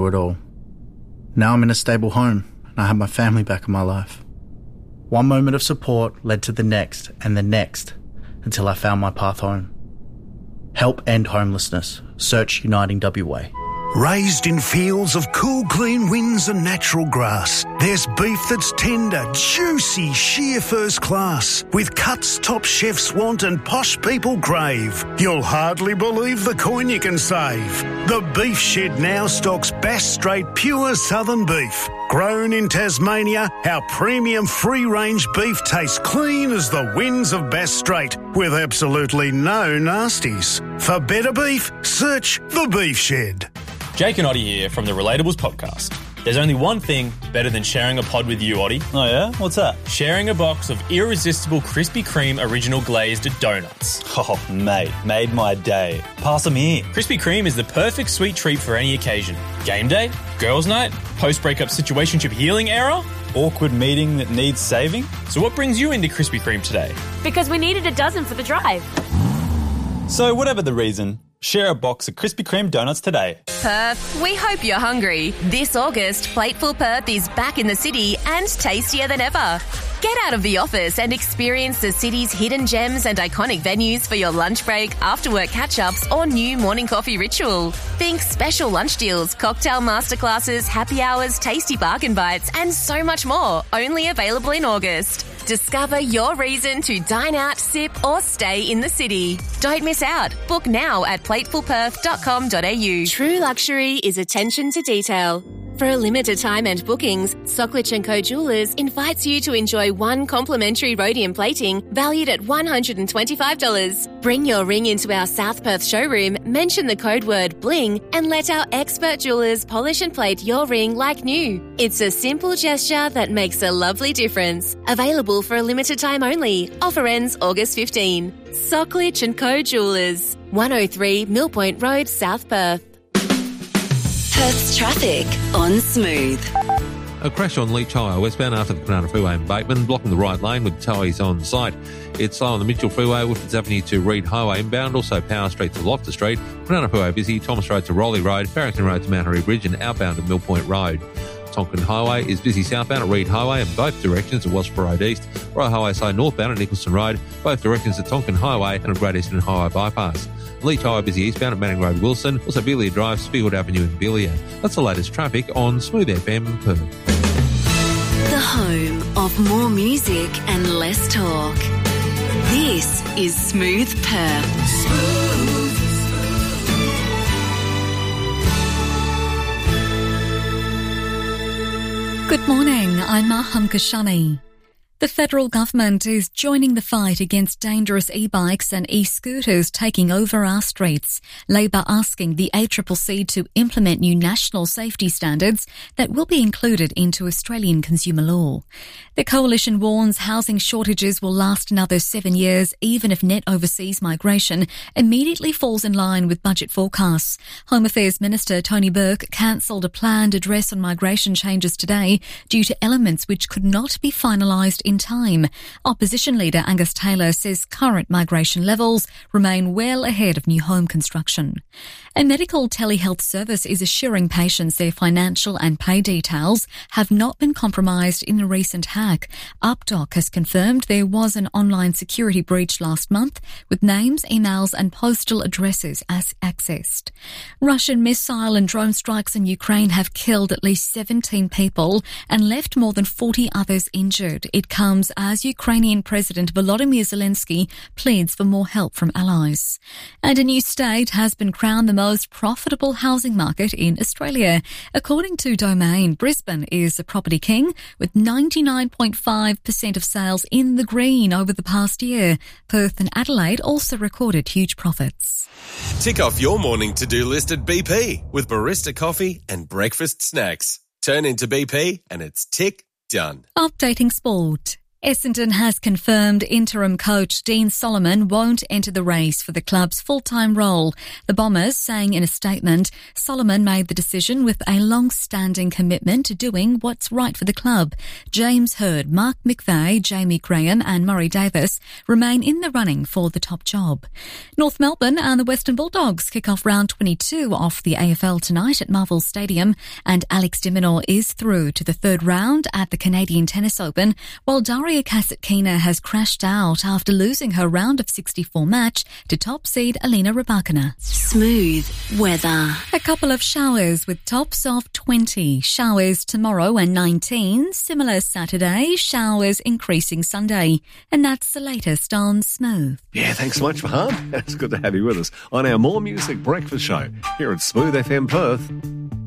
it all. Now I'm in a stable home and I have my family back in my life. One moment of support led to the next and the next until I found my path home. Help end homelessness. Search Uniting WA. Raised in fields of cool, clean winds and natural grass, there's beef that's tender, juicy, sheer first class, with cuts top chefs want and posh people crave. You'll hardly believe the coin you can save. The Beef Shed now stocks Bass Strait pure southern beef. Grown in Tasmania, our premium free-range beef tastes clean as the winds of Bass Strait, with absolutely no nasties. For better beef, search The Beef Shed. Jake and Oddie here from the Relatables podcast. There's only one thing better than sharing a pod with you, Oddie. Oh yeah? What's that? Sharing a box of irresistible Krispy Kreme original glazed donuts. Oh, mate, made my day. Pass them here. Krispy Kreme is the perfect sweet treat for any occasion. Game day, girls' night, post-breakup situationship healing era. Awkward meeting that needs saving. So what brings you into Krispy Kreme today? Because we needed a dozen for the drive. So whatever the reason, share a box of Krispy Kreme donuts today. Perth, we hope you're hungry. This August, Plateful Perth is back in the city and tastier than ever. Get out of the office and experience the city's hidden gems and iconic venues for your lunch break, after-work catch-ups or new morning coffee ritual. Think special lunch deals, cocktail masterclasses, happy hours, tasty bargain bites and so much more, only available in August. Discover your reason to dine out, sip or stay in the city. Don't miss out. Book now at platefulperth.com.au. True luxury is attention to detail. For a limited time and bookings, Socklich & Co Jewellers invites you to enjoy one complimentary rhodium plating valued at $125. Bring your ring into our South Perth showroom, mention the code word BLING and let our expert jewellers polish and plate your ring like new. It's a simple gesture that makes a lovely difference. Available for a limited time only. Offer ends August 15. Socklich & Co Jewellers, 103 Mill Point Road, South Perth. Perth's traffic on Smooth. A crash on Leach Highway westbound after the Banana Freeway in Bateman, blocking the right lane with towies on site. It's slow on the Mitchell Freeway, Woodfords Avenue to Reed Highway inbound, also Power Street to Loftus Street, Banana Freeway busy, Thomas Road to Rowley Road, Barrington Road to Mount Harry Bridge and outbound to Mill Point Road. Tonkin Highway is busy southbound at Reed Highway in both directions at Wasper Road East, Royal Highway slow northbound at Nicholson Road, both directions at Tonkin Highway and at Great Eastern Highway bypass. Leach Highway busy eastbound at Manning Road Wilson, also Beeliar Drive, Spielwood Avenue in Beeliar. That's the latest traffic on Smooth FM Perth. The home of more music and less talk. This is Smooth Perth. Smooth. Good morning, I'm Maham Kashani. The federal government is joining the fight against dangerous e-bikes and e-scooters taking over our streets. Labor asking the ACCC to implement new national safety standards that will be included into Australian consumer law. The coalition warns housing shortages will last another 7 years, even if net overseas migration immediately falls in line with budget forecasts. Home Affairs Minister Tony Burke cancelled a planned address on migration changes today due to elements which could not be finalised in time. Opposition leader Angus Taylor says current migration levels remain well ahead of new home construction. A medical telehealth service is assuring patients their financial and pay details have not been compromised in a recent hack. UpDoc has confirmed there was an online security breach last month with names, emails and postal addresses as accessed. Russian missile and drone strikes in Ukraine have killed at least 17 people and left more than 40 others injured. It comes as Ukrainian President Volodymyr Zelensky pleads for more help from allies. And a new state has been crowned the most profitable housing market in Australia. According to Domain, Brisbane is the property king with 99.5% of sales in the green over the past year. Perth and Adelaide also recorded huge profits. Tick off your morning to-do list at BP with barista coffee and breakfast snacks. Turn into BP and it's tick done. Updating sport. Essendon has confirmed interim coach Dean Solomon won't enter the race for the club's full-time role. The Bombers saying in a statement, Solomon made the decision with a long-standing commitment to doing what's right for the club. James Hird, Mark McVeigh, Jamie Graham and Murray Davis remain in the running for the top job. North Melbourne and the Western Bulldogs kick off round 22 of the AFL tonight at Marvel Stadium, and Alex de Minaur is through to the third round at the Canadian Tennis Open, while Daria Kasatkina has crashed out after losing her round of 64 match to top seed Alina Rybakina. Smooth weather. A couple of showers with tops of 20. Showers tomorrow and 19. Similar Saturday. Showers increasing Sunday. And that's the latest on Smooth. Yeah, thanks so much, Fahad. It's good to have you with us on our More Music Breakfast Show here at Smooth FM Perth.